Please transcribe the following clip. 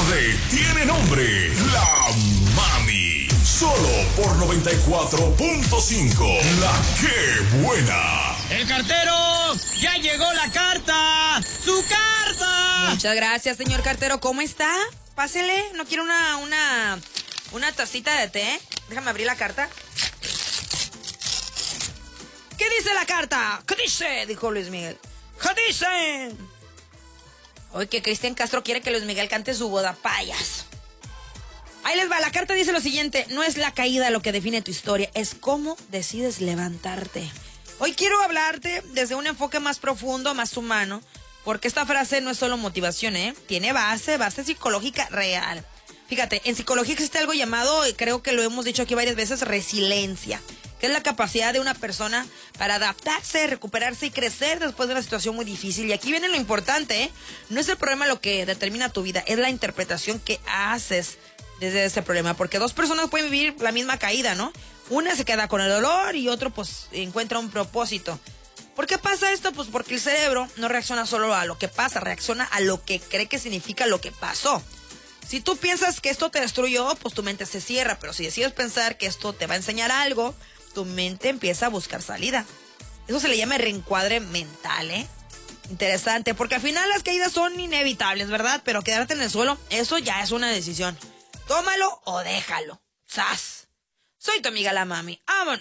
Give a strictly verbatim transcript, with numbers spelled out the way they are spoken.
tarde tiene nombre. La Mami. Solo por noventa y cuatro punto cinco. La que buena. ¡El cartero! ¡Ya llegó la carta! ¡Su carta! Muchas gracias, señor cartero. ¿Cómo está? Pásele. ¿No quiere una, una, una tacita de té? Déjame abrir la carta. ¿Qué dice la carta? ¿Qué dice? Dijo Luis Miguel. ¿Qué dice? Hoy que Cristian Castro quiere que Luis Miguel cante su boda payas. Ahí les va, la carta dice lo siguiente: no es la caída lo que define tu historia, es cómo decides levantarte. Hoy quiero hablarte desde un enfoque más profundo, más humano, porque esta frase no es solo motivación, ¿eh? Tiene base, base psicológica real. Fíjate, en psicología existe algo llamado, creo que lo hemos dicho aquí varias veces, resiliencia, que es la capacidad de una persona para adaptarse, recuperarse y crecer después de una situación muy difícil. Y aquí viene lo importante, ¿eh? No es el problema lo que determina tu vida, es la interpretación que haces desde ese problema. Porque dos personas pueden vivir la misma caída, ¿no? Una se queda con el dolor y otro pues encuentra un propósito. ¿Por qué pasa esto? Pues porque el cerebro no reacciona solo a lo que pasa, reacciona a lo que cree que significa lo que pasó. Si tú piensas que esto te destruyó, pues tu mente se cierra. Pero si decides pensar que esto te va a enseñar algo, tu mente empieza a buscar salida. Eso se le llama reencuadre mental, ¿eh? Interesante, porque al final las caídas son inevitables, ¿verdad? Pero quedarte en el suelo, eso ya es una decisión. Tómalo o déjalo. ¡Sas! Soy tu amiga la Mami. ¡Vámonos!